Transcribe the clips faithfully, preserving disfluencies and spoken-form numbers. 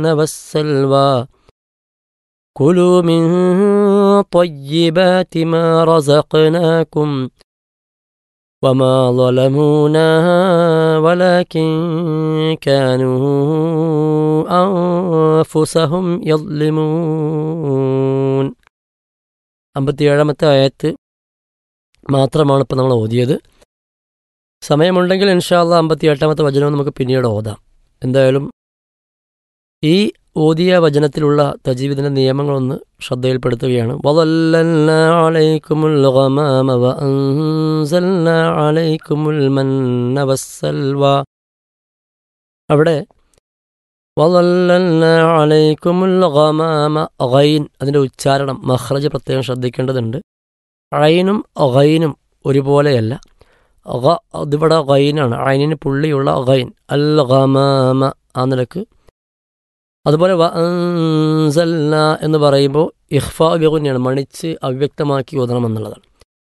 والسلوى كلوا من طيبات ما رزقناكم وما ظلمونا ولكن كانوا أنفسهم يظلمون. അമ്പത്തിയേഴാമത്തെ ആയത്ത് മാത്രമാണ് ഇപ്പോൾ നമ്മൾ ഓതിയത്. സമയമുണ്ടെങ്കിൽ ഇൻഷാ അല്ലാഹ് അമ്പത്തി എട്ടാമത്തെ വചനവും നമുക്ക് പിന്നീട് ഓതാം. എന്തായാലും ഈ ഓതിയ വചനത്തിലുള്ള തജ്വീദിൻ്റെ നിയമങ്ങളൊന്ന് ശ്രദ്ധയിൽപ്പെടുത്തുകയാണ്. വദല്ലൽനാ അലൈക്കുമുൽ ഗമാമ വഅൻസൽനാ അലൈക്കുമുൽ മന്ന വസ്സൽവാ. അവിടെ വദല്ലൽനാ അലൈക്കുമുൽ ഗമാമ, ഗൈൻ അതിൻ്റെ ഉച്ചാരണം മഖ്റജ് പ്രത്യേകം ശ്രദ്ധിക്കേണ്ടതുണ്ട്. ഐനും ഗൈനും ഒരുപോലെയല്ല. ഇതിവിടെ ഗൈനാണ്, ഐനിന് പുള്ളിയുള്ള ഗൈൻ. അൽ ഗമാമ ആ നിലക്ക്. അതുപോലെ വഅൻസൽന എന്ന് പറയുമ്പോൾ ഇഖ്ഫാ ബിഗുന്നയാണ്, മണിച്ച് അവ്യക്തമാക്കി ഓതണമെന്നുള്ളതാണ്.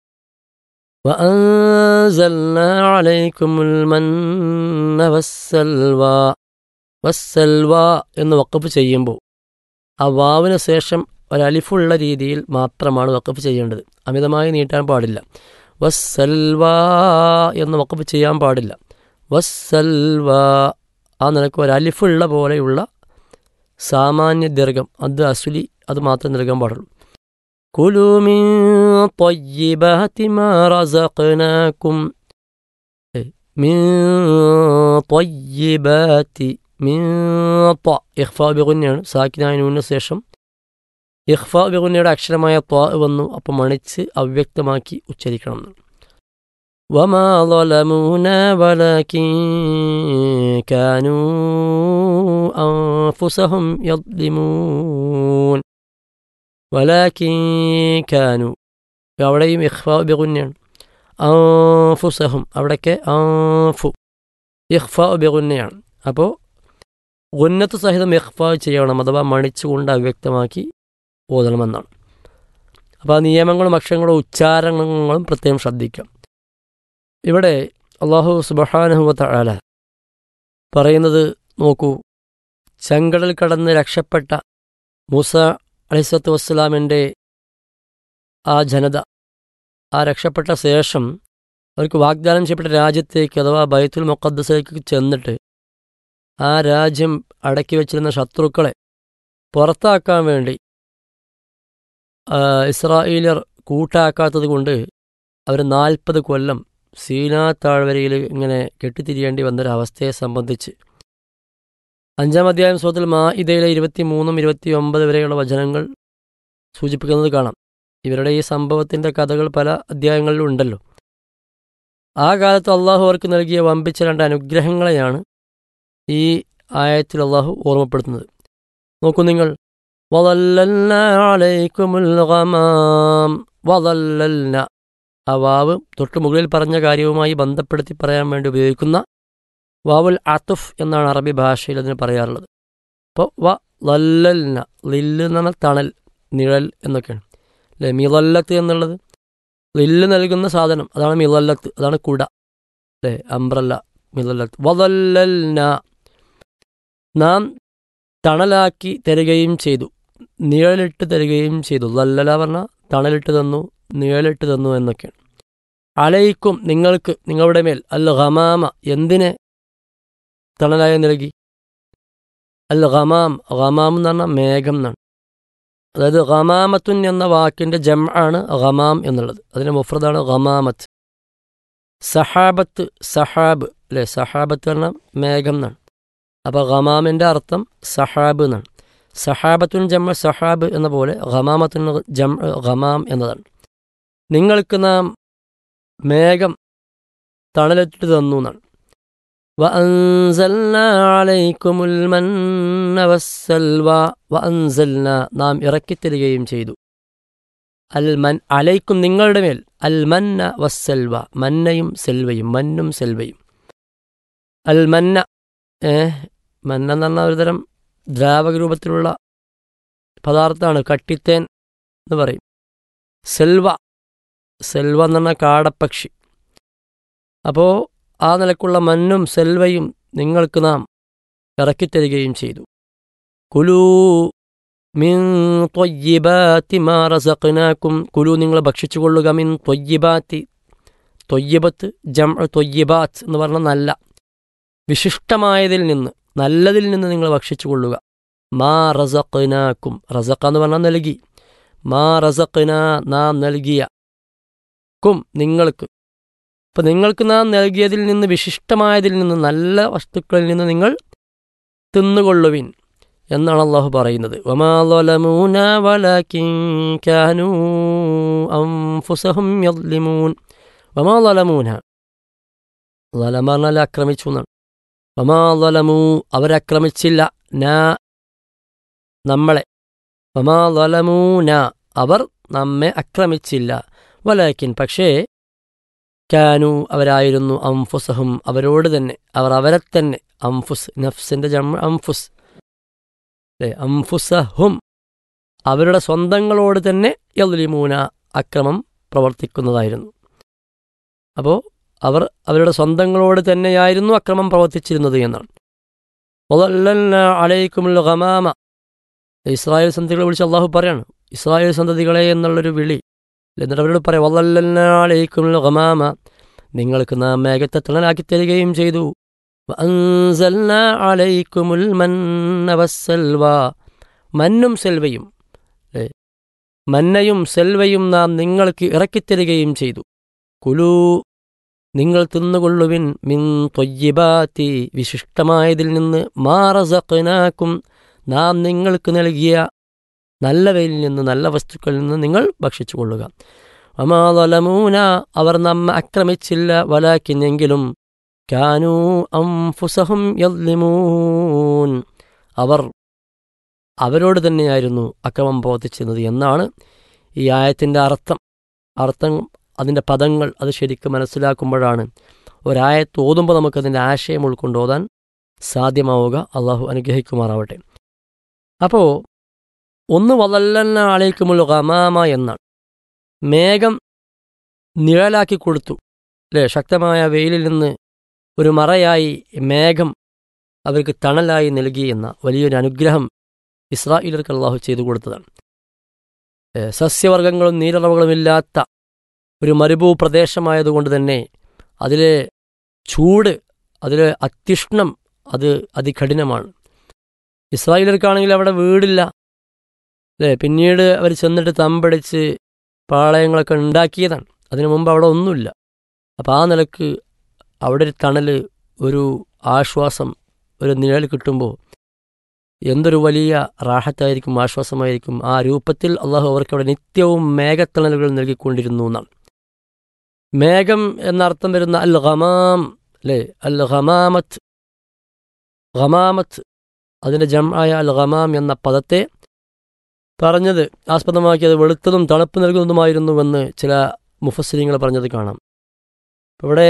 വഅൻസൽന അലൈക്കുമുൽ മന്ന വസ്സൽവാ. വസ്സൽവാ എന്ന് വഖഫ് ചെയ്യുമ്പോൾ ആ വാവിന് ശേഷം ഒരലിഫുള്ള രീതിയിൽ മാത്രമാണ് വഖഫ് ചെയ്യേണ്ടത്. അമിതമായി നീട്ടാൻ പാടില്ല. വസ്സൽവാ എന്ന് വഖഫ് ചെയ്യാൻ പാടില്ല. വസ്സൽവാ ആ നിലക്ക് ഒരലിഫുള്ള പോലെയുള്ള സാമാന്യ ദീർഘം, അത് അസുലി, അത് മാത്രം നൽകാൻ പാടുള്ളൂ. കുലൂ മിൻ ത്വയ്യിബാതി മാ റസഖ്നാകും. മിൻ ത്വയ്യിബാതി, മിൻ ത്വ ഇഖ്ഫാ ബിഗുന്നയാണ്, സാക്കിനായ നൂനിന് ശേഷം ഇഖ്ഫാ ബിഗുന്നയുടെ അക്ഷരമായ ത്വ വന്നു. അപ്പം മണിച്ച് അവ്യക്തമാക്കി ഉച്ചരിക്കണം. വമാ ളലമൂനാ വലകിൻ കാനൂ അൻഫുസഹും യദ്ലിമൂൻ. വലകിൻ കാനൂ അവിടെയും ഇഖ്ഫാ ബിഗുന്നയാണ്. അൻഫുസഹും അവിടേക്ക് അൻഫു ഇഖ്ഫാ ബിഗുന്നയാണ്. അപ്പോൾ ഗുന്നത്ത് സഹിതം ഇഖ്ഫാ ചെയ്യണം, അഥവാ മണിച്ചുകൊണ്ട് അവ്യക്തമാക്കി ഓതണമെന്നാണ്. അപ്പോൾ ആ നിയമങ്ങളും അക്ഷരങ്ങളും ഉച്ചാരണങ്ങളും പ്രത്യേകം ശ്രദ്ധിക്കാം. ഇവിടെ അല്ലാഹു സുബ്ഹാനഹു വ തആല പറയുന്നത് നോക്കൂ. ചെങ്കടൽ കടന്ന് രക്ഷപ്പെട്ട മൂസ അലൈഹിസ്സലാത്തു വസ്സലാമിൻ്റെ ആ ജനത, ആ രക്ഷപ്പെട്ട ശേഷം അവർക്ക് വാഗ്ദാനം ചെയ്യപ്പെട്ട രാജ്യത്തേക്ക് അഥവാ ബൈത്തുൽ മുഖദ്ദസിലേക്ക് ചെന്നിട്ട് ആ രാജ്യം അടക്കി വച്ചിരുന്ന ശത്രുക്കളെ പുറത്താക്കാൻ വേണ്ടി ഇസ്രായേലിയർ കൂട്ടാക്കാത്തത് കൊണ്ട് അവർ നാൽപ്പത് കൊല്ലം സീനാ താഴ്വരയിൽ ഇങ്ങനെ കെട്ടിത്തിരിയേണ്ടി വന്നൊരവസ്ഥയെ സംബന്ധിച്ച് അഞ്ചാം അധ്യായം സൂറത്തുൽ മാഇദയിലെ ഇരുപത്തി മൂന്നും ഇരുപത്തി ഒമ്പത് വരെയുള്ള വചനങ്ങൾ സൂചിപ്പിക്കുന്നത് കാണാം. ഇവരുടെ ഈ സംഭവത്തിൻ്റെ കഥകൾ പല അധ്യായങ്ങളിലും ഉണ്ടല്ലോ. ആ കാലത്ത് അള്ളാഹു അവർക്ക് നൽകിയ വമ്പിച്ച രണ്ട് അനുഗ്രഹങ്ങളെയാണ് ഈ ആയത്തിൽ അള്ളാഹു ഓർമ്മപ്പെടുത്തുന്നത്. നോക്കൂ നിങ്ങൾ. വദല്ലൽനാ അലൈക്കുമുൽ ഗമാം. വദല്ലൽന ആ വാവ് തൊട്ട് മുകളിൽ പറഞ്ഞ കാര്യവുമായി ബന്ധപ്പെടുത്തി പറയാൻ വേണ്ടി ഉപയോഗിക്കുന്ന വാവുൽ അത്തുഫ് എന്നാണ് അറബി ഭാഷയിൽ അതിന് പറയാറുള്ളത്. അപ്പോൾ വ ലല്ലൽന, ലില്ല് എന്ന് പറഞ്ഞാൽ തണൽ, നിഴൽ എന്നൊക്കെയാണ് അല്ലേ. മിളല്ലത്ത് എന്നുള്ളത് ലില്ല് നൽകുന്ന സാധനം, അതാണ് മിളല്ലത്ത്, അതാണ് കുട അല്ലേ, അംബ്രല്ല, മിളല്ലത്ത്. വദല്ലൽന നാം തണലാക്കി തരികയും ചെയ്തു, നിഴലിട്ട് തരികയും ചെയ്തു. ലല്ലല പറഞ്ഞാൽ തണലിട്ട് തന്നു, നിഴലിട്ട് തന്നു എന്നൊക്കെയാണ്. അലൈക്കും നിങ്ങൾക്ക്, നിങ്ങളുടെ മേൽ. അൽ ഗമാമ എന്തിനെ തണലായി നൽകി? അൽ ഗമാം, ഗമാം എന്ന് പറഞ്ഞാൽ മേഘം എന്നാണ്. അതായത് ഗമാമത്തുൻ എന്ന വാക്കിൻ്റെ ജം ആണ് ഗമാം എന്നുള്ളത്. അതിൻ്റെ മുഫ്രദാണ് ഗമാമത്ത്. സഹാബത്ത്, സഹാബ് അല്ലേ, സഹാബത്ത് പറഞ്ഞാൽ മേഘം എന്നാണ്. അപ്പോൾ ഗമാമിൻ്റെ അർത്ഥം സഹാബ് എന്നാണ്. സഹാബത്തുൻ ജം സഹാബ് എന്ന പോലെ ഗമാമത്തുൻ ജം ഗമാം എന്നതാണ്. നിങ്ങൾക്ക് നാം മേഘം തണലിട്ട് തന്നു എന്നാണ്. വഅൻസൽനാ അലൈക്കുമുൽ മന്ന വസ്സൽവാ. വഅൻസൽനാ നാം ഇറക്കിത്തരികയും ചെയ്തു. അൽ മൻ അലൈക്കും നിങ്ങളുടെ മേൽ. അൽ മന്ന വസ്സൽവ മന്നയും സെൽവയും, മന്നും സെൽവയും. അൽ മന്ന ഏ മന്ന എന്ന് പറഞ്ഞാൽ ഒരുതരം ദ്രാവക രൂപത്തിലുള്ള പദാർത്ഥമാണ്, കട്ടിത്തേൻ എന്ന് പറയും. സെൽവ, സെൽവ എന്ന് പറഞ്ഞാൽ കാടപ്പക്ഷി. അപ്പോൾ ആ നിലക്കുള്ള മന്നും സെൽവയും നിങ്ങൾക്ക് നാം ഇറക്കിത്തരികയും ചെയ്തു. കുലൂ മിൻ ത്വയ്യിബാത്തി മാ റസഖ്നാക്കും, കുലു നിങ്ങൾ ഭക്ഷിച്ചു കൊള്ളുക, മിൻ ത്വയ്യിബാത്തി, ത്വയ്യിബത്ത് ജംഅ് ത്വയ്യിബാത്ത് എന്ന് പറഞ്ഞാൽ നല്ല, വിശിഷ്ടമായതിൽ നിന്ന്, നല്ലതിൽ നിന്ന് നിങ്ങൾ ഭക്ഷിച്ചു കൊള്ളുക. മാ റസഖ്നാക്കും, റസഖ എന്ന് പറഞ്ഞാൽ നൽകി, മാ റസഖ്ന നാം നൽകിയ, കും നിങ്ങൾക്ക്, അപ്പം നിങ്ങൾക്ക് നാം നൽകിയതിൽ നിന്ന്, വിശിഷ്ടമായതിൽ നിന്ന്, നല്ല വസ്തുക്കളിൽ നിന്ന് നിങ്ങൾ തിന്നുകൊള്ളുവിൻ എന്നാണ് അള്ളാഹു പറയുന്നത്. വമാ ളലമൂന വലകിൻ കാനൂ അൻഫുസഹും യദ്ലിമൂൻ. വമാ ളലമൂന, ളലമ പറഞ്ഞാൽ ആക്രമിച്ചു എന്നാണ്. വമാ ളലമൂ അവരക്രമിച്ചില്ല, നാ നമ്മളെ, വമാ ളലമൂന അവർ നമ്മെ ആക്രമിച്ചില്ല, വലകിൻ പക്ഷേ, കാനു അവരായിരുന്നു, അംഫുസഹും അവരോട് തന്നെ, അവർ അവരെ തന്നെ, അംഫുസ് നഫ്സിന്റെ ജംഅ് അംഫുസ് അല്ലേ, അംഫുസഹും അവരുടെ സ്വന്തങ്ങളോട് തന്നെ യദ്ലിമൂന അക്രമം പ്രവർത്തിക്കുന്നതായിരുന്നു. അപ്പോൾ അവർ അവരുടെ സ്വന്തങ്ങളോട് തന്നെയായിരുന്നു അക്രമം പ്രവർത്തിച്ചിരുന്നത് എന്നാണ്. വളല്ലൽനാ അലൈക്കുമുൽ ഗമാമ, ഇസ്രായേൽ സന്തതികളെ വിളിച്ച് അള്ളാഹു പറയാണ്, ഇസ്രായേൽ സന്തതികളെ എന്നുള്ളൊരു വിളി. എന്നിട്ട് അവരോട് പറയാം, വളല്ലൽനാ അലൈക്കുമുൽ ഗമാമ, നിങ്ങൾക്ക് നാം മേഘത്തെ തണലാക്കി തരികയും ചെയ്തു. വഅൻസൽനാ അലൈക്കുമുൽ മന്ന വസ്സൽവ, മന്നും സെൽവയും, മന്നയും സെൽവയും നാം നിങ്ങൾക്ക് ഇറക്കിത്തരികയും ചെയ്തു. കുലൂ നിങ്ങൾ തിന്നുകൊള്ളുവിൻ, മിൻ ത്വയ്യിബാത്തി വിശിഷ്ടമായതിൽ നിന്ന്, മാ റസഖ്നാക്കും നാം നിങ്ങൾക്ക് നൽകിയ നല്ലവയിൽ നിന്ന്, നല്ല വസ്തുക്കളിൽ നിന്ന് നിങ്ങൾ ഭക്ഷിച്ചു കൊള്ളുക. വമാ ളലമൂന അവർ നമ്മെ ആക്രമിച്ചില്ല, വലാകിൻ എങ്കിലും, കാനൂ അൻഫുസഹും യദ്ലിമൂൻ അവർ അവരോട് തന്നെയായിരുന്നു അക്രമം പ്രവർത്തിച്ചിരുന്നത് എന്നാണ് ഈ ആയത്തിൻ്റെ അർത്ഥം. അർത്ഥം അതിൻ്റെ പദങ്ങൾ അത് ശരിക്കും മനസ്സിലാക്കുമ്പോഴാണ് ഒരായത്ത് ഓതുമ്പോൾ നമുക്കതിൻ്റെ ആശയം ഉൾക്കൊണ്ട് ഓതാൻ സാധ്യമാവുക. അള്ളാഹു അനുഗ്രഹിക്കുമാറാവട്ടെ. അപ്പോൾ ഒന്ന് വളല്ലൽന അലൈക്കുമുൽ ഗമാമ എന്നാണ്, മേഘം നിഴലാക്കി കൊടുത്തു അല്ലേ, ശക്തമായ വെയിലിൽ നിന്ന് ഒരു മറയായി മേഘം അവർക്ക് തണലായി നൽകി എന്ന വലിയൊരു അനുഗ്രഹം ഇസ്രായേലർക്ക് അള്ളാഹു ചെയ്തു കൊടുത്തതാണ്. സസ്യവർഗ്ഗങ്ങളും നീരറവുകളുമില്ലാത്ത ഒരു മരുഭൂ പ്രദേശമായതുകൊണ്ട് തന്നെ അതിലെ ചൂട്, അതിലെ അത്യുഷ്ണം അത് അതികഠിനമാണ്. ഇസ്രായേലർക്കാണെങ്കിൽ അവിടെ വീടില്ല അല്ലേ, പിന്നീട് അവർ ചെന്നിട്ട് തമ്പടിച്ച് പാളയങ്ങളൊക്കെ ഉണ്ടാക്കിയതാണ്. അതിനു മുമ്പ് അവിടെ ഒന്നുമില്ല. അപ്പോൾ ആ നിലക്ക് അവിടെ ഒരു തണൽ, ഒരു ആശ്വാസം, ഒരു നിഴൽ കിട്ടുമ്പോൾ എന്തൊരു വലിയ റാഹത്തായിരിക്കും, ആശ്വാസമായിരിക്കും. ആ രൂപത്തിൽ അള്ളാഹു അവർക്ക് അവിടെ നിത്യവും മേഘത്തണലുകൾ നൽകിക്കൊണ്ടിരുന്നു എന്നാണ്. മേഘം എന്നർത്ഥം വരുന്ന അൽ ഗമാം അല്ലേ, അൽ ഗമാമത്ത്, ഗമാമത്ത് അതിൻ്റെ ജംആയ അൽ ഗമാം എന്ന പദത്തെ പറഞ്ഞത് ആസ്പദമാക്കിയത് വെളുത്തതും തണുപ്പ് നൽകുന്നതുമായിരുന്നുവെന്ന് ചില മുഫസ്സിരീങ്ങൾ പറഞ്ഞത് കാണാം. ഇവിടെ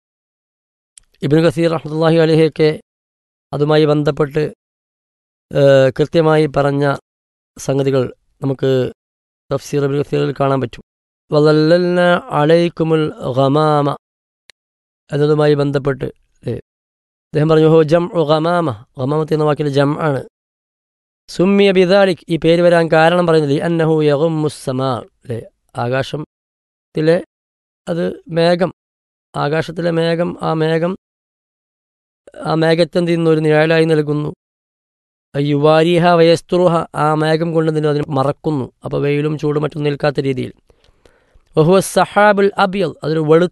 ഇബ്നു കസീർ റഹ്മത്തുള്ളാഹി അലൈഹിയൊക്കെ അതുമായി ബന്ധപ്പെട്ട് കൃത്യമായി പറഞ്ഞ സംഗതികൾ നമുക്ക് തഫ്സീർ ഇബ്നു കസീറിൽ കാണാൻ പറ്റും. വളല്ലൽന അലൈക്കുമുൽ ഗമാമ എന്നതുമായി ബന്ധപ്പെട്ട് അദ്ദേഹം പറഞ്ഞു, ഹോ ജംഉ ഗമാമ, ഗമാമത്ത് എന്ന വാക്കിൽ ജം ആണ്. സുമ്മിയ ബിദാലിക്, ഈ പേര് വരാൻ കാരണം പറയുന്നില്ല, അന്നഹു യഗുമ്മുസ്സമാ അല്ലേ, ആകാശത്തിലെ അത് മേഘം, ആകാശത്തിലെ മേഘം, ആ മേഘം ആ മേഘത്തെന്ത് ചെയ്യുന്നു, ഒരു നിഴലായി നൽകുന്നു. യുവാരിഹ വയസ്തുറുഹ, ആ മേഘം കൊണ്ട് തന്നെ അതിന് മറക്കുന്നു. അപ്പോൾ വെയിലും ചൂടും മറ്റും നിൽക്കാത്ത രീതിയിൽ. വഹുവ സഹാബുൽ അബിയൽ, അതൊരു വെളുത്ത